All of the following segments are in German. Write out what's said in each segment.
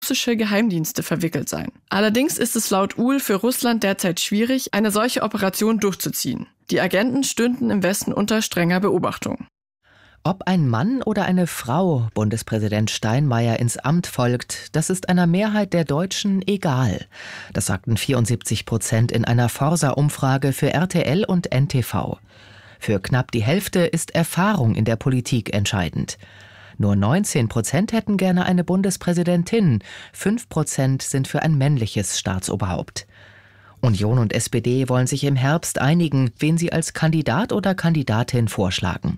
russische Geheimdienste verwickelt seien. Allerdings ist es laut Uhl für Russland derzeit schwierig, eine solche Operation durchzuziehen. Die Agenten stünden im Westen unter strenger Beobachtung. Ob ein Mann oder eine Frau Bundespräsident Steinmeier ins Amt folgt, das ist einer Mehrheit der Deutschen egal. Das sagten 74% in einer Forsa-Umfrage für RTL und NTV. Für knapp die Hälfte ist Erfahrung in der Politik entscheidend. Nur 19% hätten gerne eine Bundespräsidentin, 5% sind für ein männliches Staatsoberhaupt. Union und SPD wollen sich im Herbst einigen, wen sie als Kandidat oder Kandidatin vorschlagen.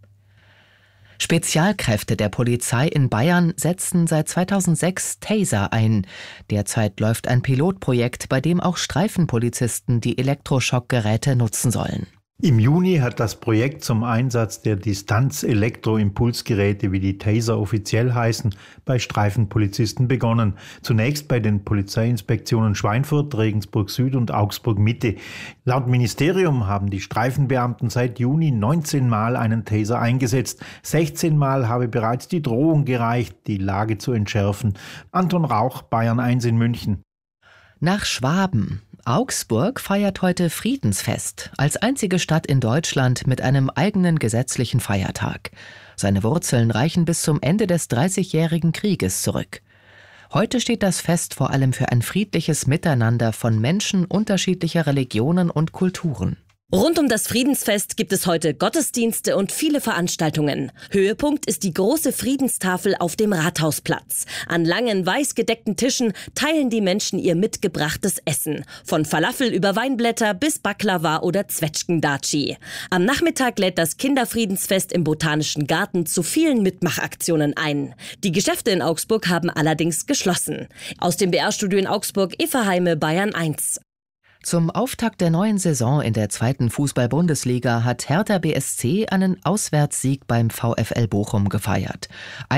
Spezialkräfte der Polizei in Bayern setzen seit 2006 Taser ein. Derzeit läuft ein Pilotprojekt, bei dem auch Streifenpolizisten die Elektroschockgeräte nutzen sollen. Im Juni hat das Projekt zum Einsatz der Distanz-Elektroimpulsgeräte, wie die Taser offiziell heißen, bei Streifenpolizisten begonnen. Zunächst bei den Polizeiinspektionen Schweinfurt, Regensburg Süd und Augsburg Mitte. Laut Ministerium haben die Streifenbeamten seit Juni 19 Mal einen Taser eingesetzt. 16 Mal habe bereits die Drohung gereicht, die Lage zu entschärfen. Anton Rauch, Bayern 1 in München. Nach Schwaben. Augsburg feiert heute Friedensfest, als einzige Stadt in Deutschland mit einem eigenen gesetzlichen Feiertag. Seine Wurzeln reichen bis zum Ende des Dreißigjährigen Krieges zurück. Heute steht das Fest vor allem für ein friedliches Miteinander von Menschen unterschiedlicher Religionen und Kulturen. Rund um das Friedensfest gibt es heute Gottesdienste und viele Veranstaltungen. Höhepunkt ist die große Friedenstafel auf dem Rathausplatz. An langen, weiß gedeckten Tischen teilen die Menschen ihr mitgebrachtes Essen. Von Falafel über Weinblätter bis Baklava oder Zwetschgendatschi. Am Nachmittag lädt das Kinderfriedensfest im Botanischen Garten zu vielen Mitmachaktionen ein. Die Geschäfte in Augsburg haben allerdings geschlossen. Aus dem BR-Studio in Augsburg, Eva Heime, Bayern 1. Zum Auftakt der neuen Saison in der 2. Fußball-Bundesliga hat Hertha BSC einen Auswärtssieg beim VfL Bochum gefeiert.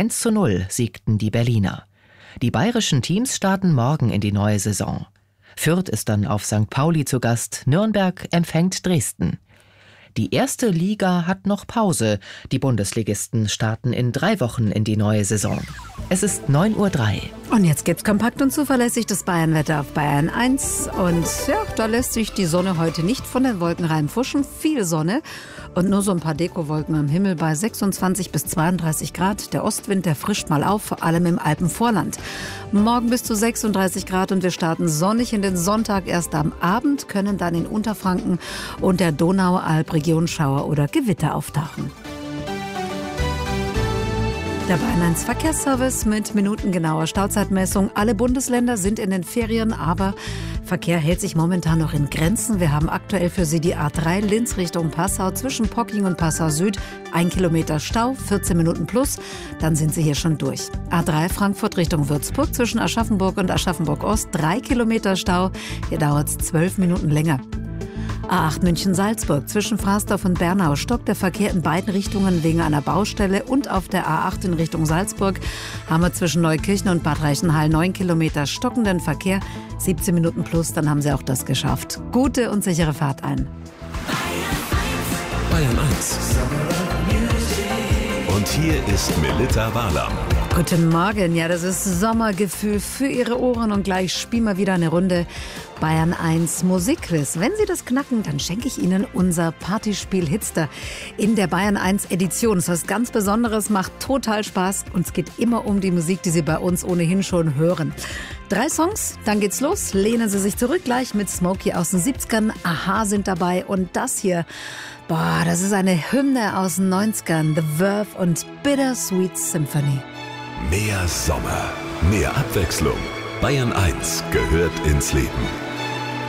1:0 siegten die Berliner. Die bayerischen Teams starten morgen in die neue Saison. Fürth ist dann auf St. Pauli zu Gast, Nürnberg empfängt Dresden. Die erste Liga hat noch Pause. Die Bundesligisten starten in 3 Wochen in die neue Saison. Es ist 9:03 Uhr. Und jetzt gibt's kompakt und zuverlässig das Bayernwetter auf Bayern 1. Und ja, da lässt sich die Sonne heute nicht von den Wolken reinfuschen. Viel Sonne und nur so ein paar Dekowolken am Himmel bei 26 bis 32 Grad. Der Ostwind, der frischt mal auf, vor allem im Alpenvorland. Morgen bis zu 36 Grad und wir starten sonnig in den Sonntag. Erst am Abend können dann in Unterfranken und der Donaualp-Region Schauer oder Gewitter auftauchen. Der Bayern 1 Verkehrsservice mit minutengenauer Stauzeitmessung. Alle Bundesländer sind in den Ferien, aber Verkehr hält sich momentan noch in Grenzen. Wir haben aktuell für Sie die A3 Linz Richtung Passau zwischen Pocking und Passau Süd 1 Kilometer Stau, 14 Minuten plus. Dann sind Sie hier schon durch. A3 Frankfurt Richtung Würzburg zwischen Aschaffenburg und Aschaffenburg Ost 3 Kilometer Stau. Hier dauert es 12 Minuten länger. A8 München-Salzburg zwischen Frasdorf und Bernau stockt der Verkehr in beiden Richtungen wegen einer Baustelle. Und auf der A8 in Richtung Salzburg haben wir zwischen Neukirchen und Bad Reichenhall 9 Kilometer stockenden Verkehr. 17 Minuten plus, dann haben Sie auch das geschafft. Gute und sichere Fahrt ein. Bayern 1. Und hier ist Melitta Walam. Guten Morgen, ja, das ist Sommergefühl für Ihre Ohren und gleich spielen wir wieder eine Runde Bayern 1 Musikquiz. Wenn Sie das knacken, dann schenke ich Ihnen unser Partyspiel Hitster in der Bayern 1 Edition. Das ist was ganz Besonderes, macht total Spaß und es geht immer um die Musik, die Sie bei uns ohnehin schon hören. 3 Songs, dann geht's los. Lehnen Sie sich zurück gleich mit Smokey aus den 70ern. Aha sind dabei und das hier, boah, das ist eine Hymne aus den 90ern. The Verve und Bittersweet Symphony. Mehr Sommer, mehr Abwechslung. Bayern 1 gehört ins Leben.